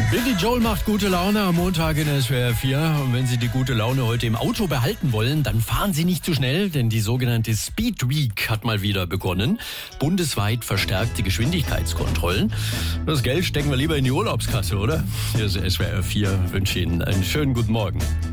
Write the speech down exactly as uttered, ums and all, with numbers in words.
Billy Joel macht gute Laune am Montag in S W R vier. Und wenn Sie die gute Laune heute im Auto behalten wollen, dann fahren Sie nicht zu schnell, denn die sogenannte Speed Week hat mal wieder begonnen. Bundesweit verstärkte Geschwindigkeitskontrollen. Das Geld stecken wir lieber in die Urlaubskasse, oder? Hier ist S W R vier. Ich wünsche Ihnen einen schönen guten Morgen.